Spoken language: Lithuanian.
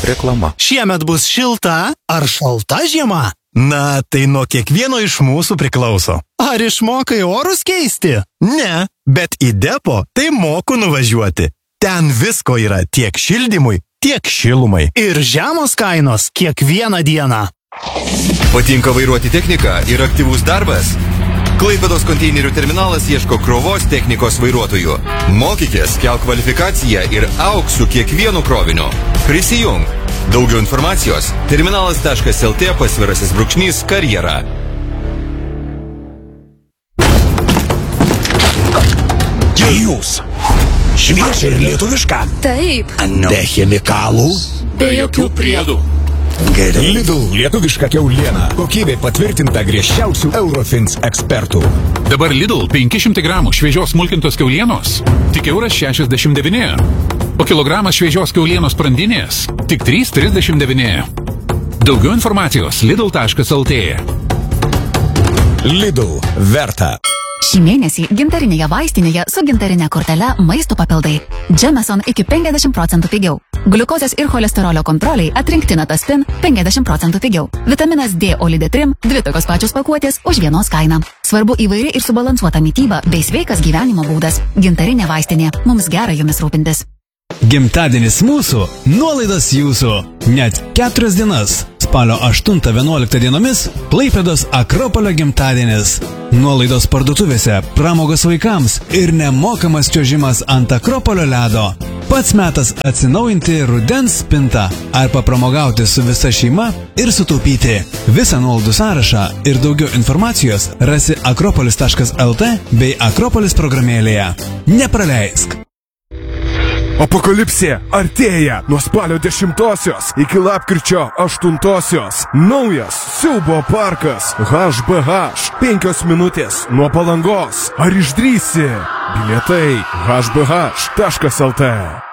Reklama. Šiemet bus šilta ar šalta žiema? Na, tai nuo kiekvieno iš mūsų priklauso. Ar išmokai orus keisti? Ne, bet į depo tai moku nuvažiuoti. Ten visko yra tiek šildymui, tiek šilumai. Ir žemos kainos kiekvieną dieną. Patinka vairuoti techniką ir aktyvus darbas? Klaipėdos konteinerių terminalas ieško krovos technikos vairuotojų. Mokykis, kelk kvalifikaciją ir auk su kiekvienu kroviniu. Prisijung. Daugiau informacijos terminalas.lt/karjera. Jūs. Šviežia ir lietuviška. Taip. Be chemikalų. Be jokių priedų. Gerai. Lidl lietuviška kiauliena. Kokybė patvirtinta griežčiausių Eurofins ekspertų. Dabar Lidl 500 gramų šviežios smulkintos kiaulienos tik €1,69. O kilogramas šviežios kiaulienos sprandinės tik €3,39. Daugiau informacijos lidl.lt. Lidl verta. Šį mėnesį gintarinėje vaistinėje su gintarinė kortele maisto papildai. Jameson iki 50% pigiau. Gliukozės ir cholesterolio kontroliai atrinkti Nataspin 50% pigiau. Vitaminas D Olidetrim 2 tokios pačios pakuotės už vienos kainą. Svarbu įvairi ir subalansuota mityba bei sveikas gyvenimo būdas. Gintarinė vaistinė. Mums gera jumis rūpintis. Gimtadienis mūsų, nuolaidos jūsų. Net 4 dienas. Spalio 8-11 dienomis Klaipėdos Akropolio gimtadienis. Nuolaidos parduotuvėse, pramogos vaikams ir nemokamas čiuožimas ant Akropolio ledo. Pats metas atsinaujinti rudens spintą ar papramogauti su visa šeima ir sutaupyti. Visą nuolaidų sąrašą ir daugiau informacijos rasi akropolis.lt bei Akropolis programėlėje. Nepraleisk! Apokalipsė artėja nuo spalio 10 iki lapkričio 8. Naujas siaubo parkas HBH 5 minutės nuo Palangos. Ar išdrįsi? Bilietai hbh.lt.